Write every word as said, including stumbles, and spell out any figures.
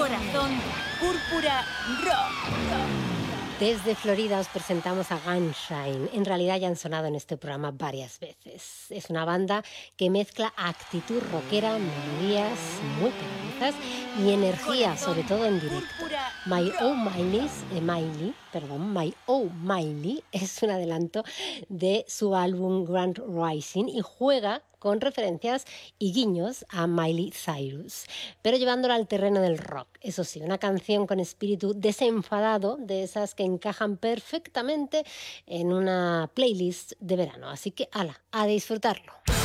Corazón Púrpura Rock. Desde Florida os presentamos a Gunshine. En realidad ya han sonado en este programa varias veces. Es una banda que mezcla actitud rockera, melodías muy pegadizas y energía, sobre todo en directo. My Oh Miley, eh, Miley, perdón, My Oh Miley es un adelanto de su álbum Grand Rising y juega con referencias y guiños a Miley Cyrus, pero llevándola al terreno del rock. Eso sí, una canción con espíritu desenfadado, de esas que encajan perfectamente en una playlist de verano. Así que, ala, a disfrutarlo.